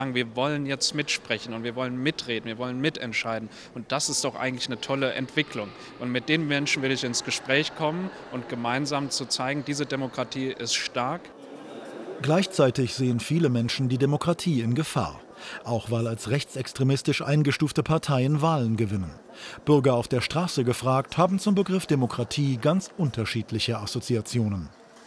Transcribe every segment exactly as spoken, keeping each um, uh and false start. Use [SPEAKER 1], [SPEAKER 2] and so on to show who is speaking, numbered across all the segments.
[SPEAKER 1] Wir wollen jetzt mitsprechen und wir wollen mitreden, wir wollen mitentscheiden. Und das ist doch eigentlich eine tolle Entwicklung. Und mit den Menschen will ich ins Gespräch kommen und gemeinsam zu zeigen, diese Demokratie ist stark.
[SPEAKER 2] Gleichzeitig sehen viele Menschen die Demokratie in Gefahr. Auch weil als rechtsextremistisch eingestufte Parteien Wahlen gewinnen. Bürger auf der Straße gefragt, haben zum Begriff Demokratie ganz unterschiedliche Assoziationen.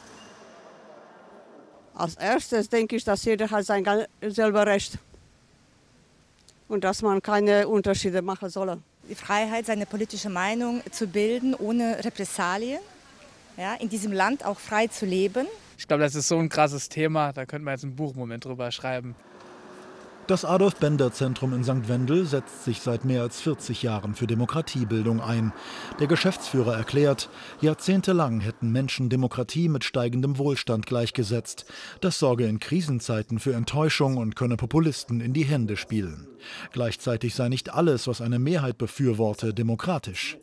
[SPEAKER 3] Als erstes denke ich, dass jeder hat sein selber Recht und dass man keine Unterschiede machen soll.
[SPEAKER 4] Die Freiheit, seine politische Meinung zu bilden, ohne Repressalien, ja, in diesem Land auch frei zu leben.
[SPEAKER 5] Ich glaube, das ist so ein krasses Thema, da könnte man jetzt ein Buchmoment drüber schreiben.
[SPEAKER 2] Das Adolf-Bender-Zentrum in Sankt Wendel setzt sich seit mehr als vierzig Jahren für Demokratiebildung ein. Der Geschäftsführer erklärt, jahrzehntelang hätten Menschen Demokratie mit steigendem Wohlstand gleichgesetzt. Das sorge in Krisenzeiten für Enttäuschung und könne Populisten in die Hände spielen. Gleichzeitig sei nicht alles, was eine Mehrheit befürworte, demokratisch.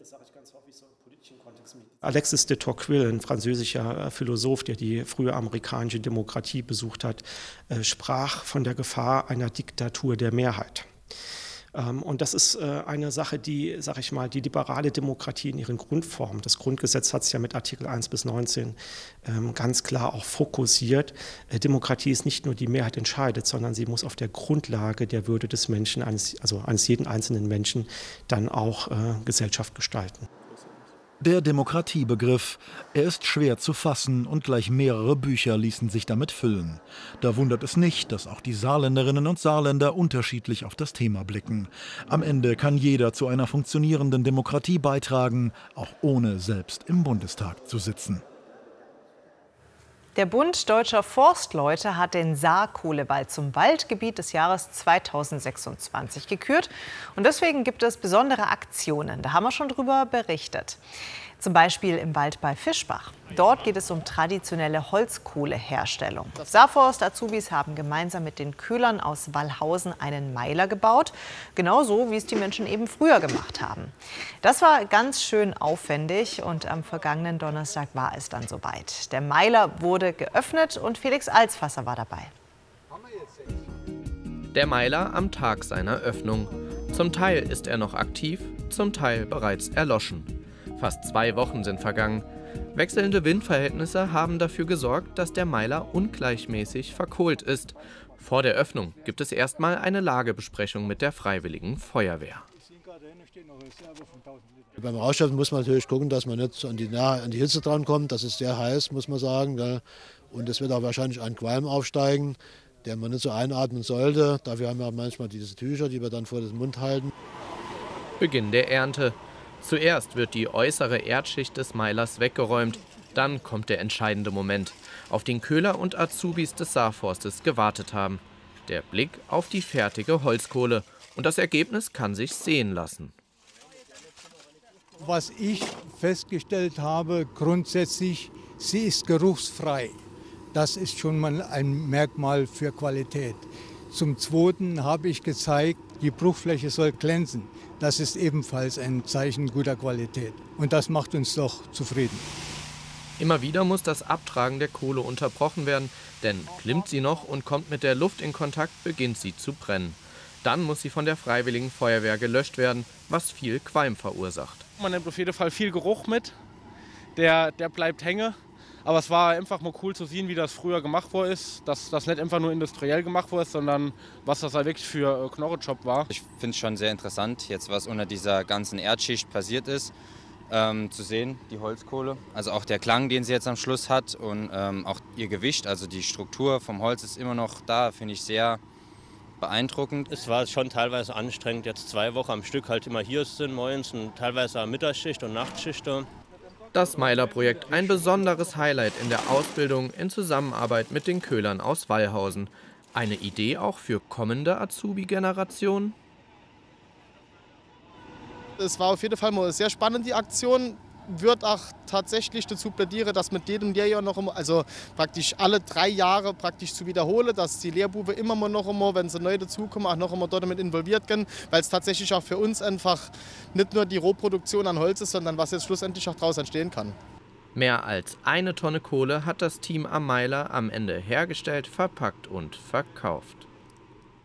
[SPEAKER 6] Alexis de Tocqueville, ein französischer Philosoph, der die frühe amerikanische Demokratie besucht hat, sprach von der Gefahr einer Diktatur der Mehrheit. Und das ist eine Sache, die, sag ich mal, die liberale Demokratie in ihren Grundformen, das Grundgesetz hat es ja mit Artikel eins bis neunzehn ganz klar auch fokussiert. Demokratie ist nicht nur die Mehrheit entscheidet, sondern sie muss auf der Grundlage der Würde des Menschen, eines, also eines jeden einzelnen Menschen, dann auch Gesellschaft gestalten.
[SPEAKER 2] Der Demokratiebegriff, er ist schwer zu fassen und gleich mehrere Bücher ließen sich damit füllen. Da wundert es nicht, dass auch die Saarländerinnen und Saarländer unterschiedlich auf das Thema blicken. Am Ende kann jeder zu einer funktionierenden Demokratie beitragen, auch ohne selbst im Bundestag zu sitzen.
[SPEAKER 7] Der Bund Deutscher Forstleute hat den Saarkohlewald zum Waldgebiet des Jahres zweitausendsechsundzwanzig gekürt. Und deswegen gibt es besondere Aktionen. Da haben wir schon drüber berichtet. Zum Beispiel im Wald bei Fischbach. Dort geht es um traditionelle Holzkohleherstellung. Saarforst-Azubis haben gemeinsam mit den Köhlern aus Wallhausen einen Meiler gebaut. Genauso, wie es die Menschen eben früher gemacht haben. Das war ganz schön aufwendig und am vergangenen Donnerstag war es dann soweit. Der Meiler wurde geöffnet und Felix Alsfasser war dabei.
[SPEAKER 8] Der Meiler am Tag seiner Öffnung. Zum Teil ist er noch aktiv, zum Teil bereits erloschen. Fast zwei Wochen sind vergangen. Wechselnde Windverhältnisse haben dafür gesorgt, dass der Meiler ungleichmäßig verkohlt ist. Vor der Öffnung gibt es erstmal eine Lagebesprechung mit der Freiwilligen Feuerwehr.
[SPEAKER 9] Beim Ausschöpfen muss man natürlich gucken, dass man nicht an die, an die Hitze dran kommt. Das ist sehr heiß, muss man sagen. Und es wird auch wahrscheinlich ein Qualm aufsteigen, den man nicht so einatmen sollte. Dafür haben wir manchmal diese Tücher, die wir dann vor den Mund halten.
[SPEAKER 8] Beginn der Ernte. Zuerst wird die äußere Erdschicht des Meilers weggeräumt. Dann kommt der entscheidende Moment, auf den Köhler und Azubis des Saarforstes gewartet haben. Der Blick auf die fertige Holzkohle. Und das Ergebnis kann sich sehen lassen.
[SPEAKER 10] Was ich festgestellt habe, grundsätzlich, sie ist geruchsfrei. Das ist schon mal ein Merkmal für Qualität. Zum Zweiten habe ich gezeigt, die Bruchfläche soll glänzen. Das ist ebenfalls ein Zeichen guter Qualität. Und das macht uns doch zufrieden.
[SPEAKER 8] Immer wieder muss das Abtragen der Kohle unterbrochen werden, denn klimmt sie noch und kommt mit der Luft in Kontakt, beginnt sie zu brennen. Dann muss sie von der Freiwilligen Feuerwehr gelöscht werden, was viel Qualm verursacht.
[SPEAKER 5] Man nimmt auf jeden Fall viel Geruch mit, der, der bleibt hängen. Aber es war einfach mal cool zu sehen, wie das früher gemacht worden ist. Dass das nicht einfach nur industriell gemacht wurde, sondern was das halt wirklich für Knochenjob war.
[SPEAKER 11] Ich finde es schon sehr interessant, jetzt was unter dieser ganzen Erdschicht passiert ist, ähm, zu sehen, die Holzkohle. Also auch der Klang, den sie jetzt am Schluss hat und ähm, auch ihr Gewicht, also die Struktur vom Holz ist immer noch da, finde ich sehr beeindruckend.
[SPEAKER 12] Es war schon teilweise anstrengend, jetzt zwei Wochen am Stück halt immer hier sind, morgens und teilweise am Mittagsschicht und Nachtschicht.
[SPEAKER 8] Das Meiler-Projekt ein besonderes Highlight in der Ausbildung in Zusammenarbeit mit den Köhlern aus Wallhausen. Eine Idee auch für kommende Azubi-Generationen?
[SPEAKER 13] Es war auf jeden Fall mal sehr spannend, die Aktion. Wird auch tatsächlich dazu plädieren, dass mit jedem Lehrjahr noch immer, also praktisch alle drei Jahre praktisch zu wiederholen, dass die Lehrbuben immer mal noch immer, wenn sie neu dazukommen, auch noch immer dort damit involviert werden, weil es tatsächlich auch für uns einfach nicht nur die Rohproduktion an Holz ist, sondern was jetzt schlussendlich auch daraus entstehen kann.
[SPEAKER 8] Mehr als eine Tonne Kohle hat das Team am Meiler am Ende hergestellt, verpackt und verkauft.